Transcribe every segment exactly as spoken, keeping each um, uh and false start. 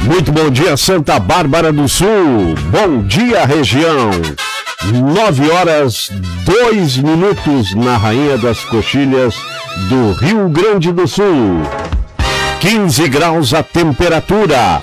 Muito bom dia, Santa Bárbara do Sul. Bom dia, região. Nove horas, dois minutos na Rainha das Coxilhas do Rio Grande do Sul. quinze graus a temperatura.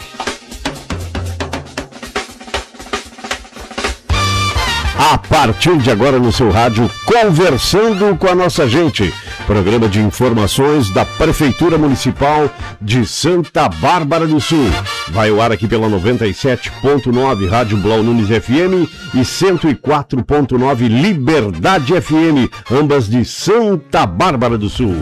A partir de agora no seu rádio, Conversando com a Nossa Gente. Programa de informações da Prefeitura Municipal de Santa Bárbara do Sul. Vai ao ar aqui pela noventa e sete ponto nove Rádio Blau Nunes F M e cento e quatro ponto nove Liberdade F M, ambas de Santa Bárbara do Sul.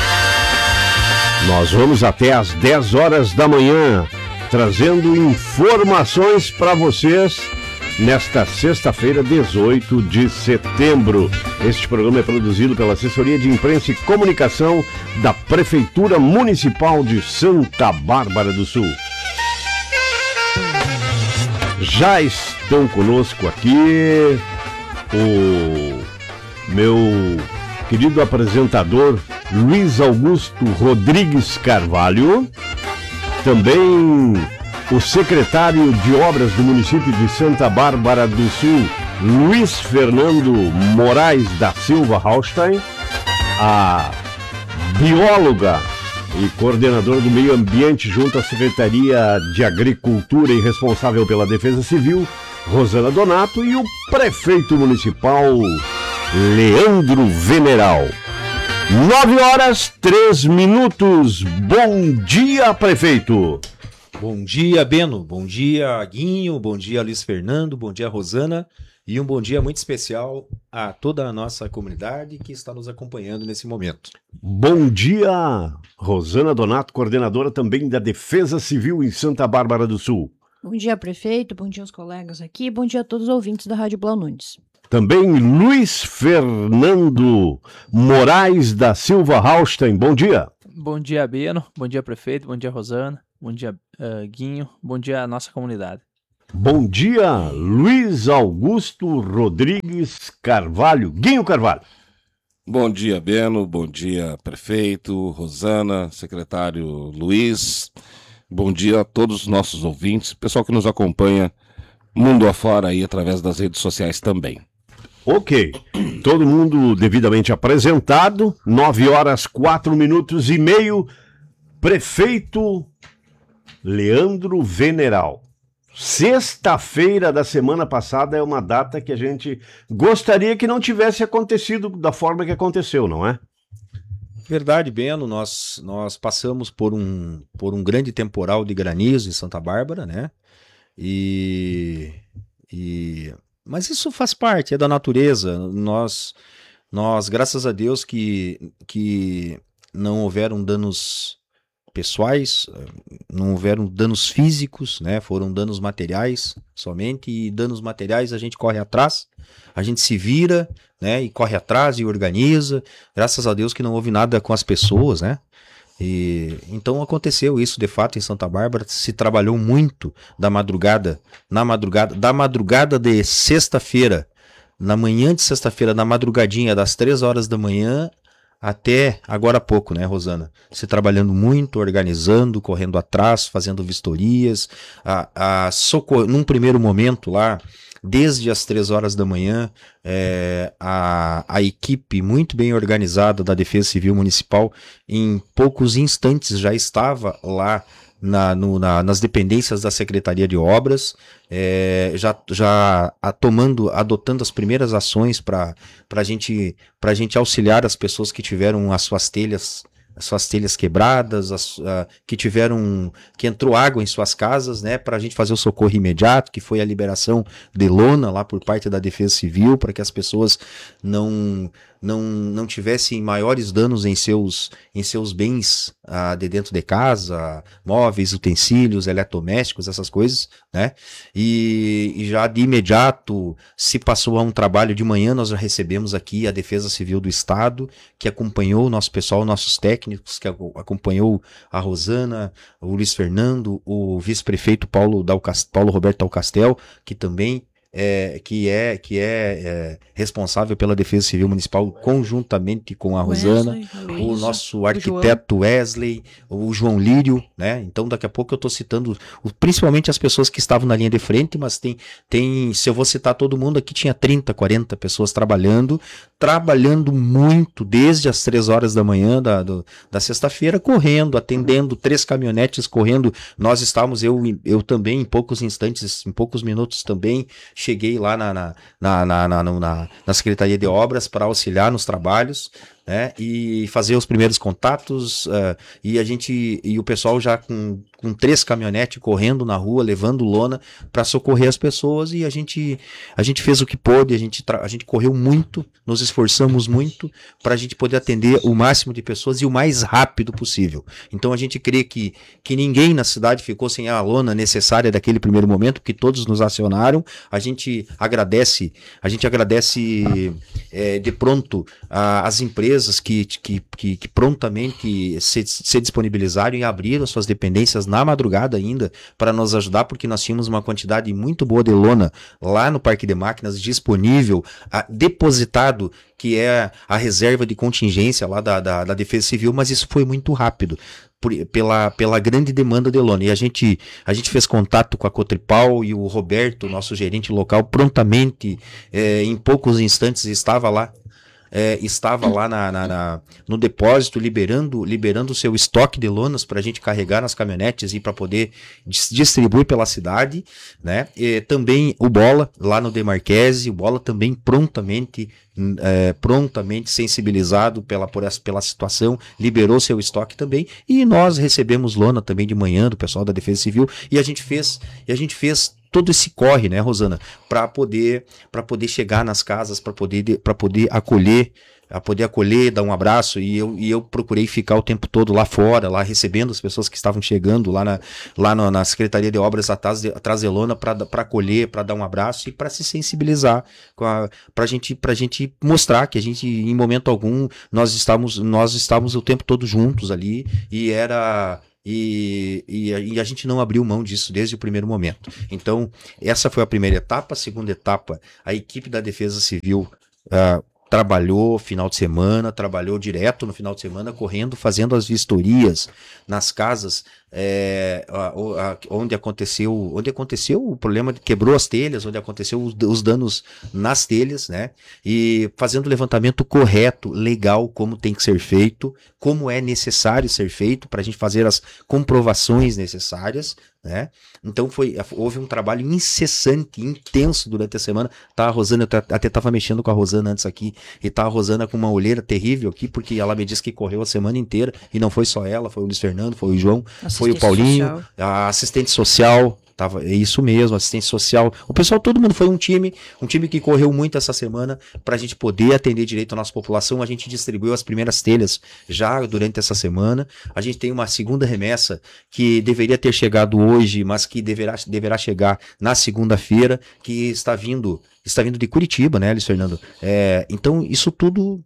Nós vamos até às dez horas da manhã, trazendo informações para vocês nesta sexta-feira, dezoito de setembro. Este programa é produzido pela Assessoria de Imprensa e Comunicação da Prefeitura Municipal de Santa Bárbara do Sul. Já estão conosco aqui o meu querido apresentador Luiz Augusto Rodrigues Carvalho, também o secretário de Obras do município de Santa Bárbara do Sul, Luiz Fernando Moraes da Silva Hallstein, a bióloga e coordenadora do meio ambiente junto à Secretaria de Agricultura e responsável pela Defesa Civil, Rosana Donato, e o prefeito municipal, Leandro Veneral. Nove horas, três minutos. Bom dia, prefeito. Bom dia, Beno. Bom dia, Guinho. Bom dia, Luiz Fernando. Bom dia, Rosana. E um bom dia muito especial a toda a nossa comunidade que está nos acompanhando nesse momento. Bom dia, Rosana Donato, coordenadora também da Defesa Civil em Santa Bárbara do Sul. Bom dia, prefeito. Bom dia aos colegas aqui. Bom dia a todos os ouvintes da Rádio Blau Nunes. Também Luiz Fernando Moraes da Silva Hallstein. Bom dia. Bom dia, Beno. Bom dia, prefeito. Bom dia, Rosana. Bom dia, uh, Guinho. Bom dia à nossa comunidade. Bom dia, Luiz Augusto Rodrigues Carvalho. Guinho Carvalho. Bom dia, Beno. Bom dia, prefeito, Rosana, secretário Luiz. Bom dia a todos os nossos ouvintes, pessoal que nos acompanha mundo afora aí através das redes sociais também. Ok, todo mundo devidamente apresentado. Nove horas, quatro minutos e meio. Prefeito Leandro Veneral. Sexta-feira da semana passada é uma data que a gente gostaria que não tivesse acontecido da forma que aconteceu, não é? Verdade, Beno. Nós, nós passamos por um, por um grande temporal de granizo em Santa Bárbara, né? E, e, mas isso faz parte, é da natureza. Nós, nós graças a Deus que, que não houveram danos pessoais, não houveram danos físicos, né? Foram danos materiais somente, e danos materiais a gente corre atrás, a gente se vira, né? E corre atrás e organiza. Graças a Deus que não houve nada com as pessoas, né? E então aconteceu isso de fato em Santa Bárbara. Se trabalhou muito da madrugada, na madrugada, da madrugada de sexta-feira, na manhã de sexta-feira, na madrugadinha das três horas da manhã até agora há pouco, né, Rosana? Se trabalhando muito, organizando, correndo atrás, fazendo vistorias, a, a socorro, num primeiro momento lá, desde as três horas da manhã, é, a, a equipe muito bem organizada da Defesa Civil Municipal, em poucos instantes já estava lá na, no, na, nas dependências da Secretaria de Obras, é, já, já a, tomando, adotando as primeiras ações para a gente, pra gente auxiliar as pessoas que tiveram as suas telhas as suas telhas quebradas, as, uh, que tiveram, que entrou água em suas casas, né, para a gente fazer o socorro imediato, que foi a liberação de lona lá por parte da Defesa Civil, para que as pessoas não, não, não tivessem maiores danos em seus, em seus bens uh, de dentro de casa, móveis, utensílios, eletrodomésticos, essas coisas, né, e, e já de imediato se passou a um trabalho de manhã. Nós já recebemos aqui a Defesa Civil do Estado, que acompanhou o nosso pessoal, nossos técnicos, que acompanhou a Rosana, o Luiz Fernando, o vice-prefeito Paulo, Paulo Roberto Dalcastel, que também é, que, é, que é, é responsável pela Defesa Civil Municipal, conjuntamente com a Rosana, Wesley, a o Luísa, nosso arquiteto Wesley, o João Lírio, né? Então daqui a pouco eu estou citando o- principalmente as pessoas que estavam na linha de frente, mas tem, tem, se eu vou citar todo mundo aqui, tinha trinta, quarenta pessoas trabalhando, trabalhando muito desde as três horas da manhã da, do- da sexta-feira, correndo, atendendo, três caminhonetes correndo. Nós estávamos, eu, eu também, em poucos instantes, em poucos minutos também, cheguei lá na, na, na, na, na, na- na Secretaria de Obras para auxiliar nos trabalhos, né, e fazer os primeiros contatos, uh, e a gente, e o pessoal já com, com três caminhonetes correndo na rua, levando lona para socorrer as pessoas, e a gente, a gente fez o que pôde, a gente, tra- a gente correu muito, nos esforçamos muito para a gente poder atender o máximo de pessoas e o mais rápido possível. Então a gente crê que, que ninguém na cidade ficou sem a lona necessária daquele primeiro momento, porque todos nos acionaram. A gente agradece, a gente agradece é, de pronto a, as empresas que, que, que, que prontamente se, se disponibilizaram e abriram suas dependências na madrugada ainda para nos ajudar, porque nós tínhamos uma quantidade muito boa de lona lá no Parque de Máquinas disponível, a, depositado, que é a reserva de contingência lá da, da, da Defesa Civil, mas isso foi muito rápido. Por, pela, pela grande demanda de lona. E a gente, a gente fez contato com a Cotripal e o Roberto, nosso gerente local, prontamente, é, em poucos instantes, estava lá. É, estava lá na, na, na, no depósito liberando liberando o seu estoque de lonas para a gente carregar nas caminhonetes e para poder dis- distribuir pela cidade, né? E também o Bola lá no Demarquese, o Bola também prontamente é, prontamente sensibilizado pela, por essa, pela situação, liberou seu estoque também, e nós recebemos lona também de manhã do pessoal da Defesa Civil, e a gente fez e a gente fez todo esse corre, né, Rosana, para poder para poder chegar nas casas, para poder para poder acolher, a poder acolher, dar um abraço, e eu, e eu procurei ficar o tempo todo lá fora, lá recebendo as pessoas que estavam chegando lá na, lá no, na Secretaria de Obras atrás de, atrás de lona, para acolher, para dar um abraço e para se sensibilizar, para gente, a gente mostrar que a gente, em momento algum, nós estávamos, nós estávamos o tempo todo juntos ali, e era... E, e, e a gente não abriu mão disso desde o primeiro momento. Então, essa foi a primeira etapa. A segunda etapa, a equipe da Defesa Civil uh, trabalhou final de semana, trabalhou direto no final de semana, correndo, fazendo as vistorias nas casas é, a, a, onde aconteceu onde aconteceu o problema, de quebrou as telhas, onde aconteceu os, os danos nas telhas, né? E fazendo o levantamento correto, legal, como tem que ser feito, como é necessário ser feito para a gente fazer as comprovações necessárias, né? Então foi, houve um trabalho incessante, intenso durante a semana. Tá, a Rosana, eu até estava mexendo com a Rosana antes aqui, e tá a Rosana com uma olheira terrível aqui, porque ela me disse que correu a semana inteira, e não foi só ela, foi o Luiz Fernando, foi o João, foi o Paulinho, social. A assistente social, tava, é isso mesmo, assistente social, o pessoal, todo mundo foi um time, um time que correu muito essa semana para a gente poder atender direito a nossa população. A gente distribuiu as primeiras telhas já durante essa semana. A gente tem uma segunda remessa que deveria ter chegado hoje, mas que deverá, deverá chegar na segunda-feira, que está vindo, está vindo de Curitiba, né, Luiz Fernando? É, então, isso tudo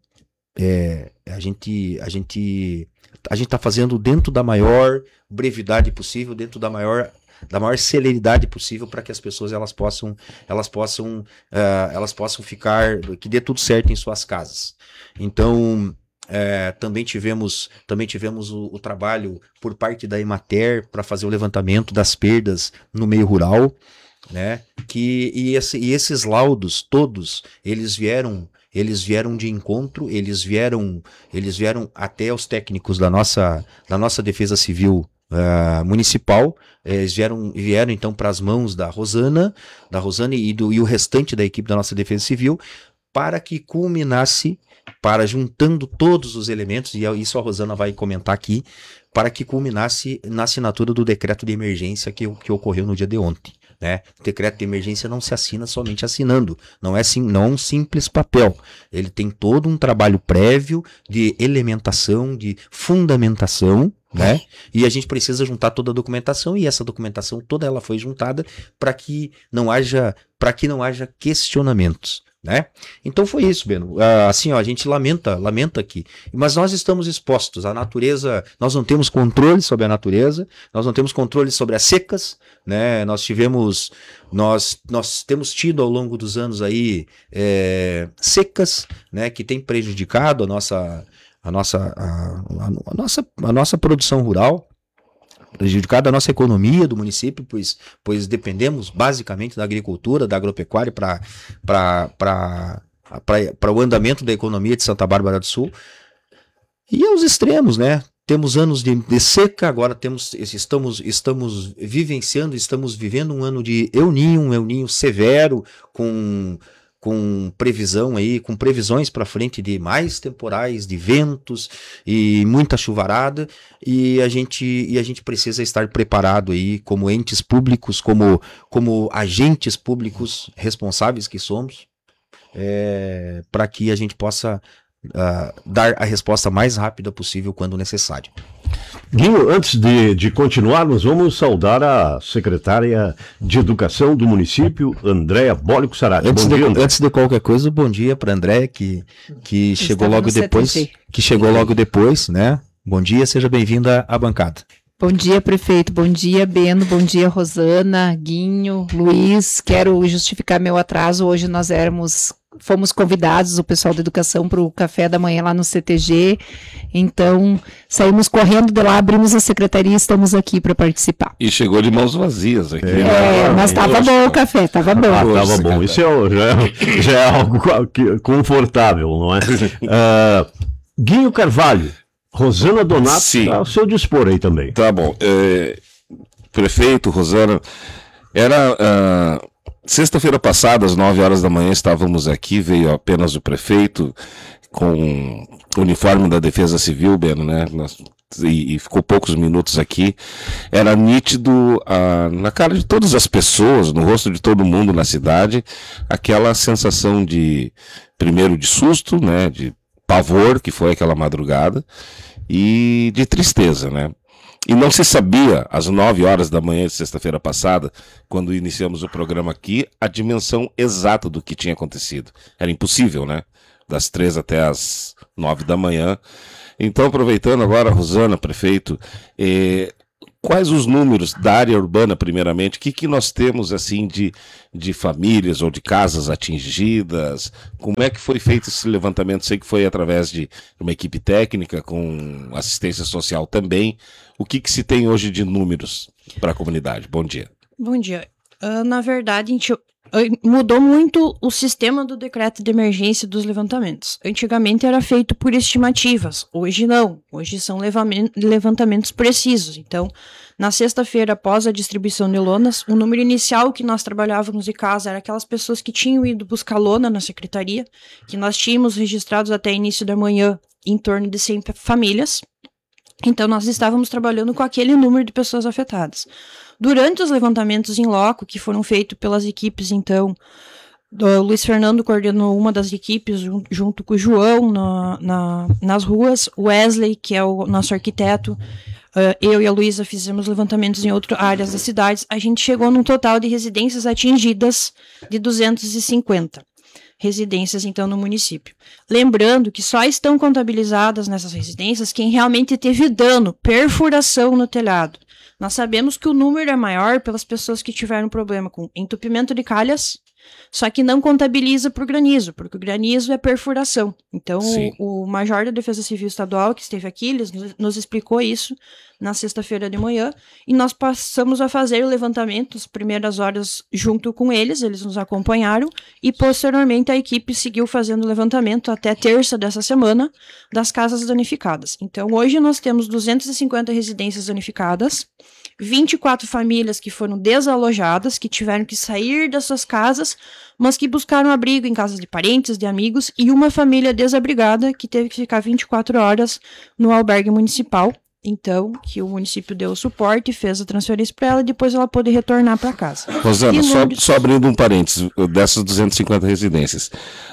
é, a gente, a gente a gente está fazendo dentro da maior brevidade possível, dentro da maior da maior celeridade possível, para que as pessoas elas possam elas possam uh, elas possam ficar, que dê tudo certo em suas casas. Então é, também tivemos também tivemos o, o trabalho por parte da Emater para fazer o levantamento das perdas no meio rural, né? Que e, esse, e esses laudos todos eles vieram Eles vieram de encontro, eles vieram, eles vieram até os técnicos da nossa, da nossa Defesa Civil uh, Municipal. Eles vieram, vieram então para as mãos da Rosana, da Rosana e, do, e o restante da equipe da nossa Defesa Civil, para que culminasse, para juntando todos os elementos, e isso a Rosana vai comentar aqui, para que culminasse na assinatura do decreto de emergência que, que ocorreu no dia de ontem. Né? O decreto de emergência não se assina somente assinando, não é, sim, não é um simples papel, ele tem todo um trabalho prévio de elementação, de fundamentação, né? E a gente precisa juntar toda a documentação, e essa documentação toda ela foi juntada para que não haja, para que não haja questionamentos. né? Então foi isso, Beno. Uh, assim, ó, a gente lamenta, lamenta aqui. Mas nós estamos expostos à natureza, nós não temos controle sobre a natureza, nós não temos controle sobre as secas, né? Nós tivemos, nós, nós temos tido ao longo dos anos aí é, secas, né? Que tem prejudicado a nossa, a nossa, a, a, a nossa, a nossa produção rural, prejudicado a nossa economia do município, pois, pois dependemos basicamente da agricultura, da agropecuária para o andamento da economia de Santa Bárbara do Sul. E aos extremos, né? Temos anos de, de seca, agora temos, estamos, estamos vivenciando, estamos vivendo um ano de El Niño, um El Niño severo, com... com previsão aí, com previsões para frente de mais temporais, de ventos e muita chuvarada, e a gente, e a gente precisa estar preparado aí como entes públicos, como, como agentes públicos responsáveis que somos, é, para que a gente possa uh, dar a resposta mais rápida possível quando necessário. Guinho, antes de, de continuarmos, vamos saudar a secretária de Educação do município, Andréa Bólico Sarati. Antes, Bom de, dia, antes de qualquer coisa, bom dia para a Andréa, que, que chegou logo depois, C T G. que chegou logo depois, né? Bom dia, seja bem-vinda à bancada. Bom dia, prefeito. Bom dia, Beno. Bom dia, Rosana, Guinho, Luiz. Quero justificar meu atraso. Hoje nós éramos, fomos convidados, o pessoal da educação, para o café da manhã lá no C T G. Então, saímos correndo de lá, abrimos a secretaria e estamos aqui para participar. E chegou de mãos vazias aqui. É, É, mas estava bom o café, estava bom. Ah, Nossa, tava bom. cara. Isso é, já, é, já é algo que- confortável, não é? Ah, Guinho Carvalho, Rosana Donato, Sim. tá ao seu dispor aí também. Tá bom. É, prefeito, Rosana, era ah, sexta-feira passada, às nove horas da manhã, estávamos aqui, veio apenas o prefeito com o uniforme da Defesa Civil, Beno, né? Nós- e, e ficou poucos minutos aqui. Era nítido ah, na cara de todas as pessoas, no rosto de todo mundo na cidade, aquela sensação de, primeiro, de susto, né? De pavor, que foi aquela madrugada, e de tristeza, né? E não se sabia, às nove horas da manhã de sexta-feira passada, quando iniciamos o programa aqui, a dimensão exata do que tinha acontecido. Era impossível, né? Das três até as nove da manhã. Então, aproveitando agora, Rosana, prefeito, eh, quais os números da área urbana, primeiramente? O que, que nós temos, assim, de, de famílias ou de casas atingidas? Como é que foi feito esse levantamento? Sei que foi através de uma equipe técnica, com assistência social também. O que, que se tem hoje de números para a comunidade? Bom dia. Bom dia. Ah, na verdade, a gente, ah, mudou muito o sistema do decreto de emergência dos levantamentos. Antigamente era feito por estimativas, hoje não. Hoje são levamen- levantamentos precisos. Então, na sexta-feira, após a distribuição de lonas, o número inicial que nós trabalhávamos de casa era aquelas pessoas que tinham ido buscar lona na secretaria, que nós tínhamos registrados até início da manhã em torno de cem famílias. Então, nós estávamos trabalhando com aquele número de pessoas afetadas. Durante os levantamentos em loco, que foram feitos pelas equipes, então, o Luiz Fernando coordenou uma das equipes, jun- junto com o João, na, na- nas ruas, o Wesley, que é o nosso arquiteto, eh, eu e a Luísa fizemos levantamentos em outras áreas das cidades, a gente chegou num total de residências atingidas de duzentos e cinquenta. Residências, então, no município. Lembrando que só estão contabilizadas nessas residências quem realmente teve dano, perfuração no telhado. Nós sabemos que o número é maior pelas pessoas que tiveram problema com entupimento de calhas, só que não contabiliza por granizo, porque o granizo é perfuração. Então, Sim. o, o major da Defesa Civil Estadual, que esteve aqui, ele nos, nos explicou isso na sexta-feira de manhã, e nós passamos a fazer o levantamento, as primeiras horas junto com eles, eles nos acompanharam, e posteriormente a equipe seguiu fazendo o levantamento até terça dessa semana das casas danificadas. Então, hoje nós temos duzentas e cinquenta residências danificadas, vinte e quatro famílias que foram desalojadas, que tiveram que sair das suas casas, mas que buscaram abrigo em casas de parentes, de amigos, e uma família desabrigada que teve que ficar vinte e quatro horas no albergue municipal. Então, que o município deu o suporte, fez a transferência para ela e depois ela pôde retornar para casa. Rosana, E só, números? só abrindo um parênteses, dessas duzentas e cinquenta residências,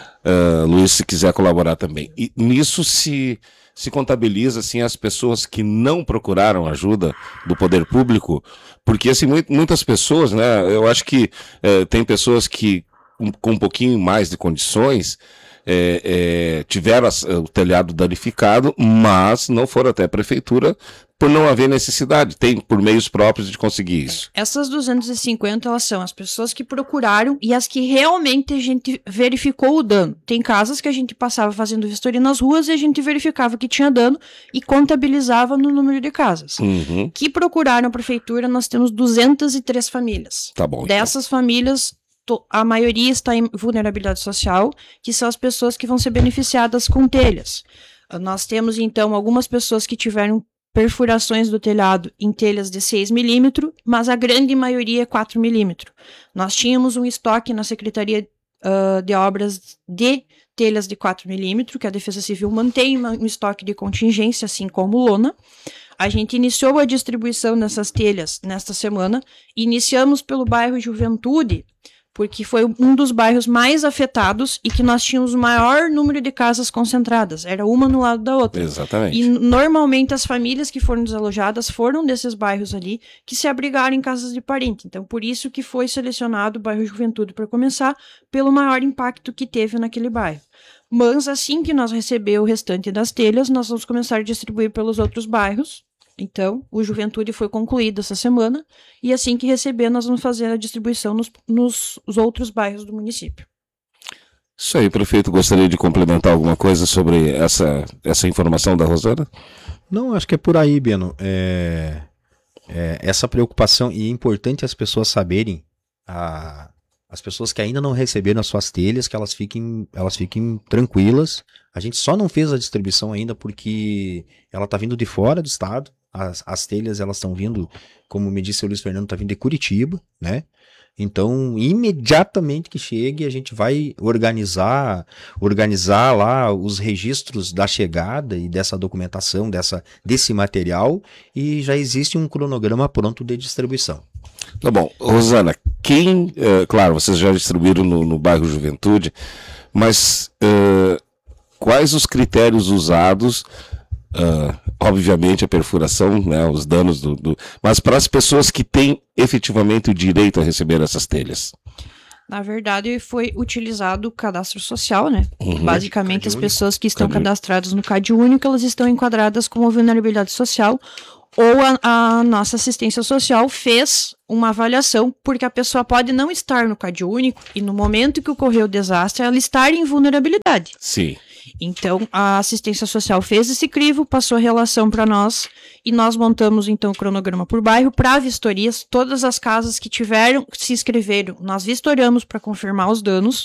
ah, Luiz, se quiser colaborar também. E nisso se, se contabiliza assim, as pessoas que não procuraram ajuda do poder público, porque assim, mui- muitas pessoas, né, eu acho que eh, tem pessoas que um, com um pouquinho mais de condições, é, é, tiveram as, o telhado danificado, mas não foram até a prefeitura por não haver necessidade, tem por meios próprios de conseguir isso. Essas duzentas e cinquenta, elas são as pessoas que procuraram e as que realmente a gente verificou o dano. Tem casas que a gente passava fazendo vistoria nas ruas e a gente verificava que tinha dano e contabilizava no número de casas. Uhum. Que procuraram a prefeitura, nós temos duzentas e três famílias. Tá bom. Dessas então. famílias, a maioria está em vulnerabilidade social, que são as pessoas que vão ser beneficiadas com telhas. Nós temos, então, algumas pessoas que tiveram perfurações do telhado em telhas de seis milímetros, mas a grande maioria é quatro milímetros. Nós tínhamos um estoque na Secretaria uh, de Obras de telhas de quatro milímetros, que a Defesa Civil mantém uma, um estoque de contingência, assim como lona. A gente iniciou a distribuição dessas telhas nesta semana. Iniciamos pelo bairro Juventude, porque foi um dos bairros mais afetados e que nós tínhamos o maior número de casas concentradas. Era uma no lado da outra. Exatamente. E normalmente as famílias que foram desalojadas foram desses bairros ali que se abrigaram em casas de parente. Então, por isso que foi selecionado o bairro Juventude para começar, pelo maior impacto que teve naquele bairro. Mas assim que nós receber o restante das telhas, nós vamos começar a distribuir pelos outros bairros. Então, o Juventude foi concluído essa semana e assim que receber, nós vamos fazer a distribuição nos, nos outros bairros do município. Isso aí, prefeito, gostaria de complementar alguma coisa sobre essa, essa informação da Rosana? Não, acho que é por aí, Beno. É, é, essa preocupação, e é importante as pessoas saberem, a, as pessoas que ainda não receberam as suas telhas, que elas fiquem, elas fiquem tranquilas. A gente só não fez a distribuição ainda porque ela está vindo de fora do estado. As, as telhas, elas estão vindo, como me disse o Luiz Fernando, está vindo de Curitiba, né? Então, imediatamente que chegue, a gente vai organizar, organizar lá os registros da chegada e dessa documentação, dessa, desse material, e já existe um cronograma pronto de distribuição. Tá bom. Rosana, quem, é, claro, vocês já distribuíram no, no bairro Juventude, mas é, quais os critérios usados? Uh, obviamente a perfuração, né, os danos do, do... mas para as pessoas que têm efetivamente o direito a receber essas telhas. Na verdade, foi utilizado o cadastro social, né? Uhum. Basicamente, as pessoas que estão Cade cadastradas no Cade Único, elas estão enquadradas como vulnerabilidade social, ou a, a nossa assistência social fez uma avaliação, porque a pessoa pode não estar no Cade Único e no momento que ocorreu o desastre, ela estar em vulnerabilidade. Sim. Então, a assistência social fez esse crivo, passou a relação para nós e nós montamos, então, o cronograma por bairro para vistorias. Todas as casas que tiveram, se inscreveram, nós vistoriamos para confirmar os danos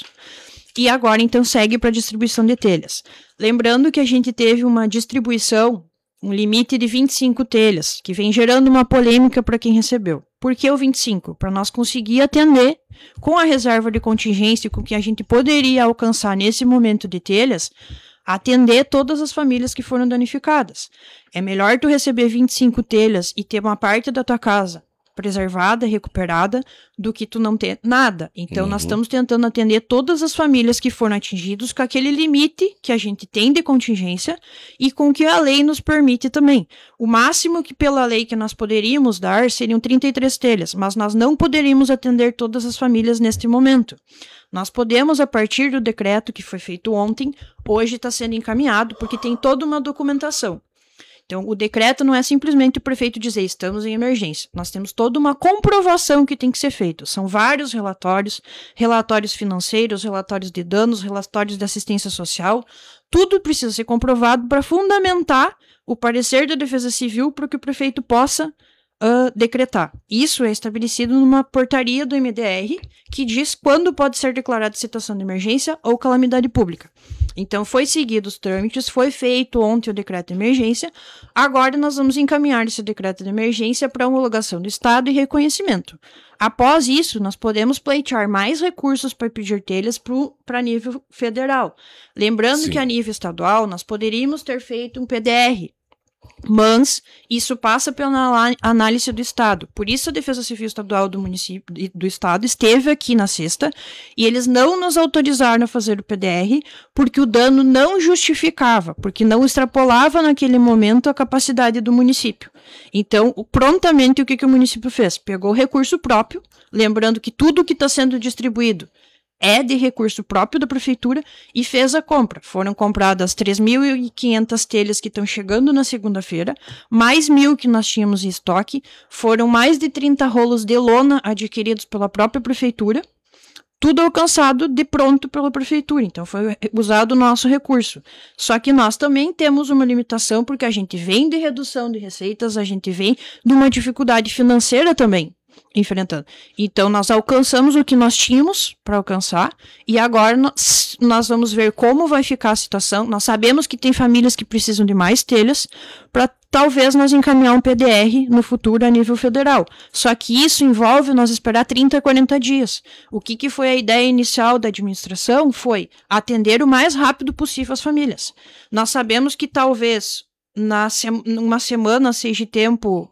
e agora, então, segue para distribuição de telhas. Lembrando que a gente teve uma distribuição, um limite de vinte e cinco telhas, que vem gerando uma polêmica para quem recebeu. Por que o vinte e cinco? Para nós conseguir atender com a reserva de contingência, com que a gente poderia alcançar nesse momento de telhas, atender todas as famílias que foram danificadas. É melhor tu receber vinte e cinco telhas e ter uma parte da tua casa preservada, recuperada, do que tu não ter nada. Então, uhum. nós estamos tentando atender todas as famílias que foram atingidas com aquele limite que a gente tem de contingência e com que a lei nos permite também. O máximo que pela lei que nós poderíamos dar seriam trinta e três telhas, mas nós não poderíamos atender todas as famílias neste momento. Nós podemos, a partir do decreto que foi feito ontem, hoje está sendo encaminhado, porque tem toda uma documentação. Então, o decreto não é simplesmente o prefeito dizer estamos em emergência. Nós temos toda uma comprovação que tem que ser feita. São vários relatórios, relatórios financeiros, relatórios de danos, relatórios de assistência social. Tudo precisa ser comprovado para fundamentar o parecer da Defesa Civil para que o prefeito possa Uh, decretar. Isso é estabelecido numa portaria do M D R que diz quando pode ser declarada situação de emergência ou calamidade pública. Então, foi seguido os trâmites, foi feito ontem o decreto de emergência, agora nós vamos encaminhar esse decreto de emergência para homologação do Estado e reconhecimento. Após isso, nós podemos pleitear mais recursos para pedir telhas para nível federal. Lembrando Sim. que a nível estadual, nós poderíamos ter feito um P D R, mas isso passa pela análise do Estado. Por isso a Defesa Civil Estadual do município do Estado esteve aqui na sexta e eles não nos autorizaram a fazer o P D R porque o dano não justificava, porque não extrapolava naquele momento a capacidade do município. Então, prontamente o que, que o município fez? Pegou recurso próprio, lembrando que tudo que está sendo distribuído é de recurso próprio da prefeitura e fez a compra. Foram compradas três mil e quinhentas telhas que estão chegando na segunda-feira, mais mil que nós tínhamos em estoque, foram mais de trinta rolos de lona adquiridos pela própria prefeitura, tudo alcançado de pronto pela prefeitura, então foi usado o nosso recurso. Só que nós também temos uma limitação, porque a gente vem de redução de receitas, a gente vem de uma dificuldade financeira também, enfrentando. Então nós alcançamos o que nós tínhamos para alcançar, e agora nós, nós vamos ver como vai ficar a situação. Nós sabemos que tem famílias que precisam de mais telhas, para talvez nós encaminhar um P D R no futuro a nível federal. Só que isso envolve nós esperar trinta, quarenta dias. O que, que foi a ideia inicial da administração? Foi atender o mais rápido possível as famílias. Nós sabemos que talvez na se- numa semana seja tempo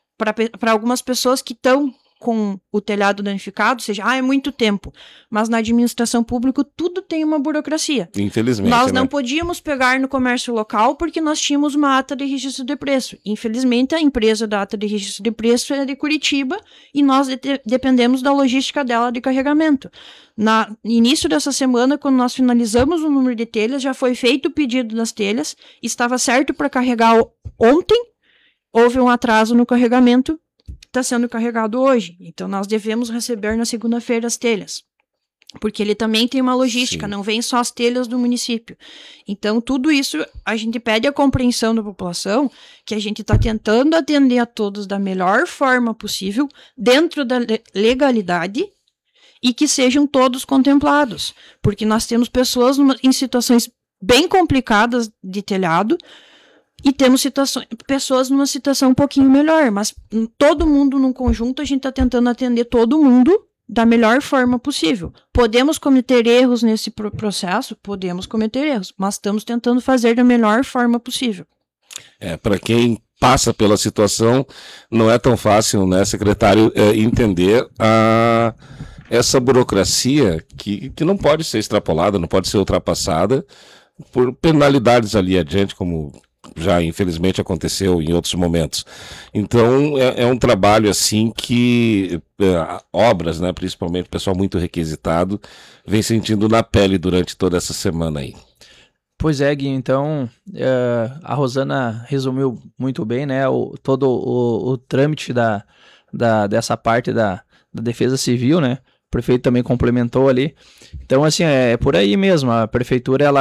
para algumas pessoas que estão com o telhado danificado, seja, ah, é muito tempo. Mas na administração pública tudo tem uma burocracia. Infelizmente, Nós não né? podíamos pegar no comércio local porque nós tínhamos uma ata de registro de preço. Infelizmente, a empresa da ata de registro de preço é de Curitiba e nós de- dependemos da logística dela de carregamento. Na- No início dessa semana, quando nós finalizamos o número de telhas, já foi feito o pedido das telhas, estava certo para carregar o- ontem, houve um atraso no carregamento, está sendo carregado hoje. Então, nós devemos receber na segunda-feira as telhas. Porque ele também tem uma logística, Sim. não vem só as telhas do município. Então, tudo isso, a gente pede a compreensão da população, que a gente está tentando atender a todos da melhor forma possível, dentro da le- legalidade, e que sejam todos contemplados. Porque nós temos pessoas numa- em situações bem complicadas de telhado, e temos situações, pessoas numa situação um pouquinho melhor, mas hum, todo mundo num conjunto, a gente está tentando atender todo mundo da melhor forma possível. Podemos cometer erros nesse pro- processo? Podemos cometer erros, mas estamos tentando fazer da melhor forma possível. É, para quem passa pela situação, não é tão fácil, né, secretário, é, entender a, essa burocracia que, que não pode ser extrapolada, não pode ser ultrapassada por penalidades ali adiante, como já infelizmente aconteceu em outros momentos. Então é, é um trabalho assim que é, obras, né, principalmente o pessoal muito requisitado, vem sentindo na pele durante toda essa semana aí. Pois é, Gui, então eh, a Rosana resumiu muito bem, né, o, todo o, o trâmite da, da, dessa parte da, da Defesa Civil, né, o prefeito também complementou ali. Então, assim, é, é por aí mesmo, a prefeitura, ela